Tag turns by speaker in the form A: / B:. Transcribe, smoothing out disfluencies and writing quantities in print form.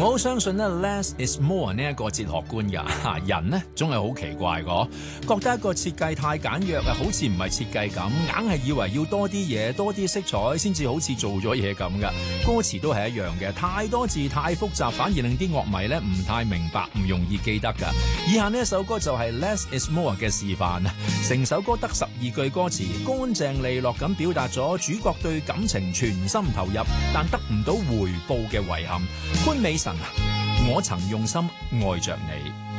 A: 我好相信咧 less is more 呢一個哲學觀㗎。人呢總係好奇怪㗎，覺得一個設計太簡約啊，好似唔係設計咁，硬係以為要多啲嘢、多啲色彩先至好似做咗嘢咁㗎。歌詞都係一樣嘅，太多字太複雜，反而令啲樂迷咧唔太明白，唔容易記得㗎。以下呢一首歌就係 less is more 嘅示範。成首歌得12句歌詞，乾淨利落咁表達咗主角對感情全心投入，但得唔到回報嘅遺憾。潘美辰，我曾用心愛着你。